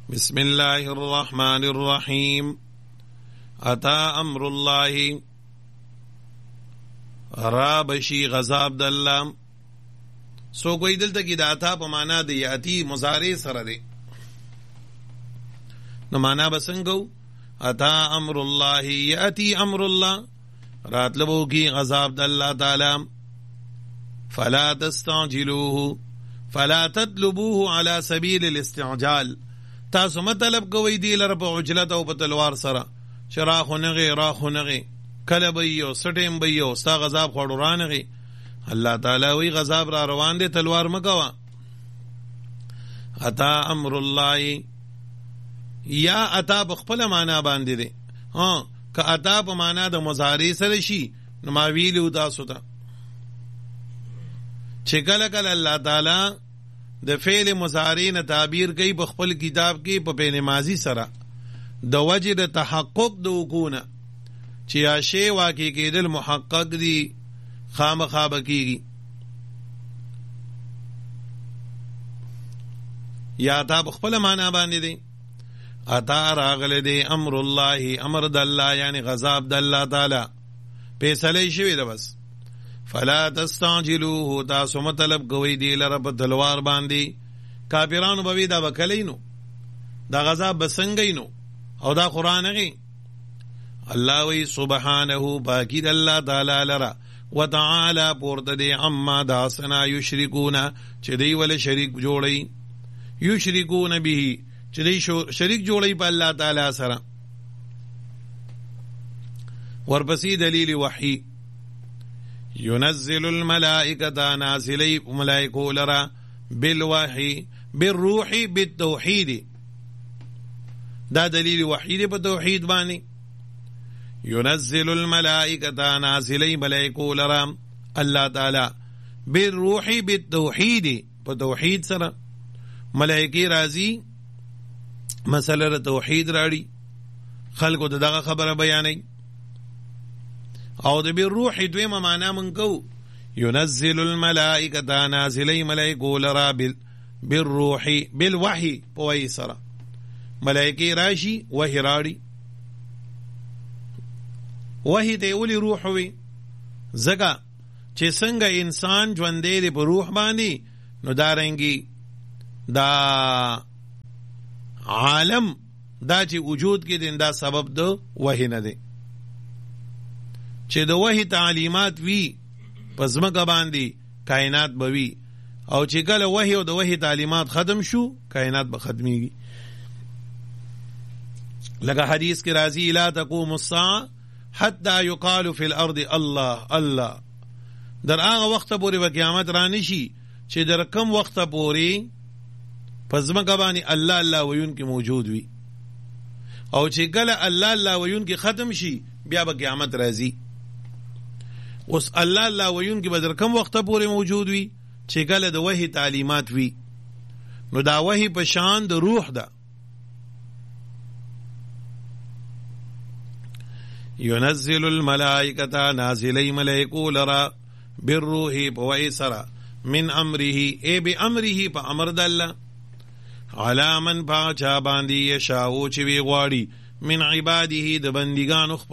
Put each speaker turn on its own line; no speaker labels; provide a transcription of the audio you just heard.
بسم الله الرحمن الرحیم. اتا امر الله، را بشی غضب د الله. سو کوئی دلته کې د اتا په معنا د یاتی مضارع سره دی، نو معنا بسنګو اتا امر الله یاتی امر الله، راتلبو کی غضب د الله تعالی. فلا تستعجلوه فلا تطلبوه على سبيل الاستعجال، تاسو مطلب کوي دی لره په عجلت او په تلوار سره چې راخونغه کله به یو سټیم به یو ستا غضب خوړو رانغي. الله تعالی وی غضب را روان دی، تلوار مکوا. اتا امر الله، یا اتا په خپل معنا باندې دی. که اتا په معنا د مضارع سره شي نو ما ویلو تاسو ته چې کله کله الله تعالی د فعل مضارع نه تعبیر کوي په خپل کتاب کې په فعل ماضی سره د وجه د تحقق د وکونه چې یا شی واقع کېدل محقق دي، خامخا بکیږي. یا اتا په خپل معنا باندې دی. اتا راغله دی امر الله، امر د الله یعنی غضب د الله تعالی فیصله شوی ده. بس فلا تستعجلوه، تاسو مطلب کوي دی لره په تلوار باندې. کافرانو به دا وکلینو، دا غضب بسنګینو، او دا قران غي. الله وی سبحانه باقی د الله تعالی لره وتعالى پورته دی اما داسنا یشرکون چې دی ول شریک جوړی، یشرکون به چې دی شریک جوړی په الله تعالی سره. ورپسې دلیل وحی، ينزل الملائكة نازلي ملائكة لرا بالوحي بالروح بالتوحيد، دا دلیل وحید په توحید باندې. ينزل الملائكة نازلي ملائكة لرا الله تعالی بالروح بالتوحید، په توحید سره ملائکه راځي مسله توحید راړي، خلکو ته دغه خبره بیانوي. او د بالروح دویمه معنا من کو، ينزل الملائکه نازلی ملائکه لرا بالروح بالوحی پوئی سره ملائکه راشي وحی راړي. وحی ته اولی روح وي زګه چې څنګه انسان ژوندې دی په روح باندې، نو دارنګي دا عالم دا چې وجود کې دی دا سبب د وحی نه دی. چې د وحی تعلیمات وی په ځمکه باندې کائنات به وي، او چې کله وحی او د وحی تعلیمات ختم شو کائنات به ختمیږي. لکه حدیث کې راځي لا تقوم الساعه حتى يقال في الارض الله الله، در هغه وخت پورې به قیامت را نشي چې در کم وخت پورې په ځمکه باندې الله الله ویون کې موجود وي، او چې کله الله الله ویون کې ختم شي بیا به قیامت راځي. اوس الله الله ویون کې بدر کم وخت پورې موجود وي چې کله د وحی تعلیمات وي، نو دا وحی په شان د روح ده. ينزل الملائکه نازلی ملائکه لرا بالروح په سره من امره ای بامره په امر د الله، علی من پاچا باندې یشاو چې وی غواړي من عباده د بندگانو